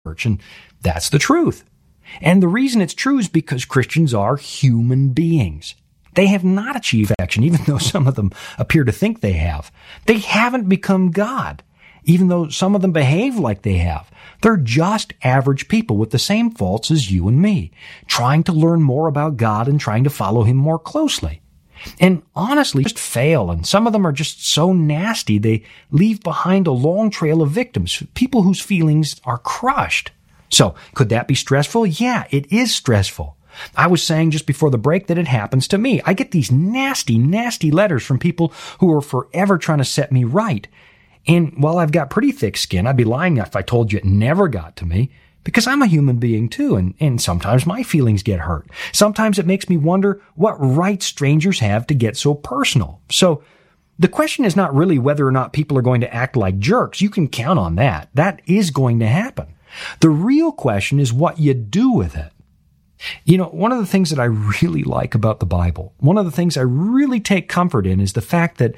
church, and that's the truth. And the reason it's true is because Christians are human beings. They have not achieved perfection, even though some of them appear to think they have. They haven't become God, even though some of them behave like they have. They're just average people with the same faults as you and me, trying to learn more about God and trying to follow Him more closely. And honestly, just fail, and some of them are just so nasty they leave behind a long trail of victims, people whose feelings are crushed. So, could that be stressful? Yeah, it is stressful. I was saying just before the break that it happens to me. I get these nasty, nasty letters from people who are forever trying to set me right. And while I've got pretty thick skin, I'd be lying if I told you it never got to me, because I'm a human being too, and sometimes my feelings get hurt. Sometimes it makes me wonder what right strangers have to get so personal. So the question is not really whether or not people are going to act like jerks. You can count on that. That is going to happen. The real question is what you do with it. You know, one of the things that I really like about the Bible, one of the things I really take comfort in is the fact that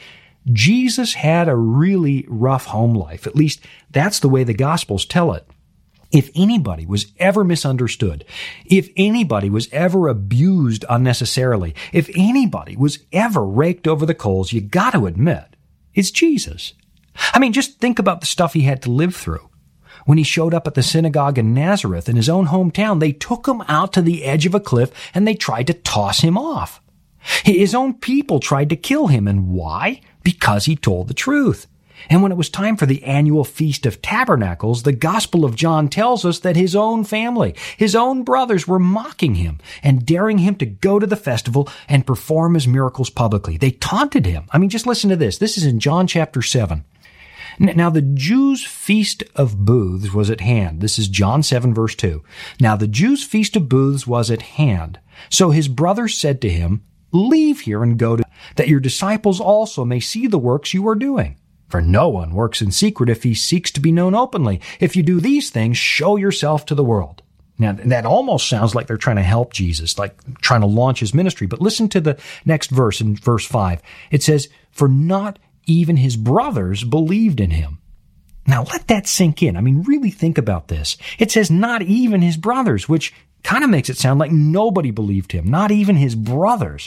Jesus had a really rough home life. At least that's the way the Gospels tell it. If anybody was ever misunderstood, if anybody was ever abused unnecessarily, if anybody was ever raked over the coals, you got to admit, it's Jesus. I mean, just think about the stuff he had to live through. When he showed up at the synagogue in Nazareth, in his own hometown, they took him out to the edge of a cliff and they tried to toss him off. His own people tried to kill him. And why? Because he told the truth. And when it was time for the annual Feast of Tabernacles, the Gospel of John tells us that his own family, his own brothers were mocking him and daring him to go to the festival and perform his miracles publicly. They taunted him. I mean, just listen to this. This is in John chapter 7. Now the Jews' Feast of Booths was at hand. This is John 7 verse 2. Now the Jews' Feast of Booths was at hand. So his brothers said to him, "Leave here and go to, that your disciples also may see the works you are doing. For no one works in secret if he seeks to be known openly. If you do these things, show yourself to the world." Now, that almost sounds like they're trying to help Jesus, like trying to launch his ministry. But listen to the next verse in verse 5. It says, "For not even his brothers believed in him." Now, let that sink in. I mean, really think about this. It says not even his brothers, which kind of makes it sound like nobody believed him, not even his brothers.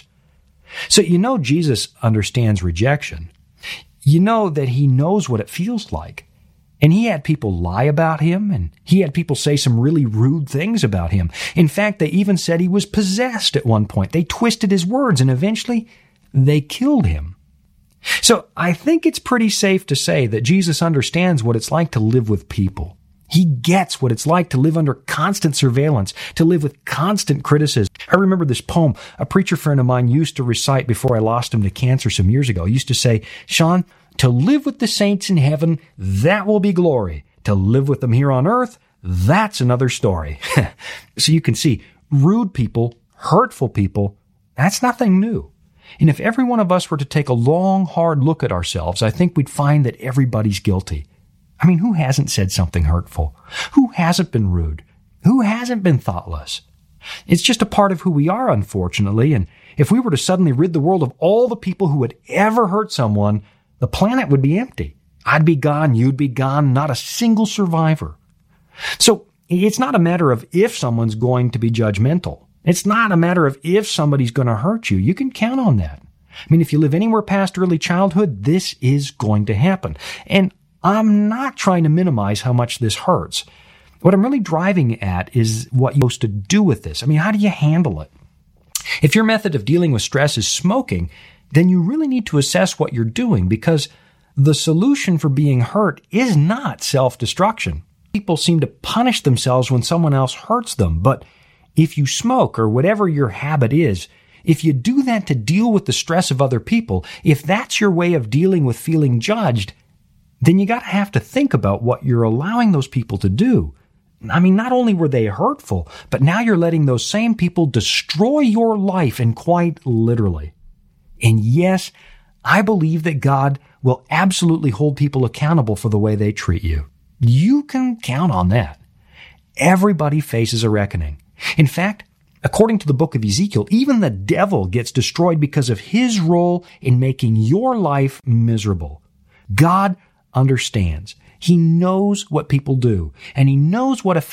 So you know Jesus understands rejection. You know that he knows what it feels like. And he had people lie about him, and he had people say some really rude things about him. In fact, they even said he was possessed at one point. They twisted his words, and eventually they killed him. So I think it's pretty safe to say that Jesus understands what it's like to live with people. He gets what it's like to live under constant surveillance, to live with constant criticism. I remember this poem a preacher friend of mine used to recite before I lost him to cancer some years ago. He used to say, "Sean, to live with the saints in heaven, that will be glory. To live with them here on earth, that's another story." So you can see, rude people, hurtful people, that's nothing new. And if every one of us were to take a long, hard look at ourselves, I think we'd find that everybody's guilty. I mean, who hasn't said something hurtful? Who hasn't been rude? Who hasn't been thoughtless? It's just a part of who we are, unfortunately, and if we were to suddenly rid the world of all the people who had ever hurt someone, the planet would be empty. I'd be gone, you'd be gone, not a single survivor. So it's not a matter of if someone's going to be judgmental. It's not a matter of if somebody's going to hurt you. You can count on that. I mean, if you live anywhere past early childhood, this is going to happen. And I'm not trying to minimize how much this hurts. What I'm really driving at is what you're supposed to do with this. I mean, how do you handle it? If your method of dealing with stress is smoking, then you really need to assess what you're doing, because the solution for being hurt is not self-destruction. People seem to punish themselves when someone else hurts them, but if you smoke or whatever your habit is, if you do that to deal with the stress of other people, if that's your way of dealing with feeling judged, then you got to have to think about what you're allowing those people to do. I mean, not only were they hurtful, but now you're letting those same people destroy your life, and quite literally. And yes, I believe that God will absolutely hold people accountable for the way they treat you. You can count on that. Everybody faces a reckoning. In fact, according to the book of Ezekiel, even the devil gets destroyed because of his role in making your life miserable. God understands. He knows what people do, and he knows what effect